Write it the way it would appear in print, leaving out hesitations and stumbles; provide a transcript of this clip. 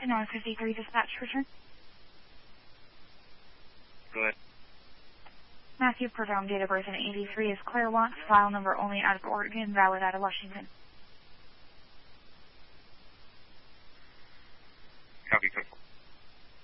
North 53 dispatch return. Go ahead. Matthew, program date of birth in 83 is Claire Watts, file number only out of Oregon, valid out of Washington.